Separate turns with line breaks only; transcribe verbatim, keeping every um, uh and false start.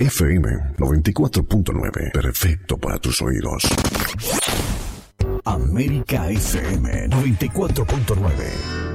F M noventa y cuatro punto nueve. Perfecto para tus oídos. América F M noventa y cuatro punto nueve.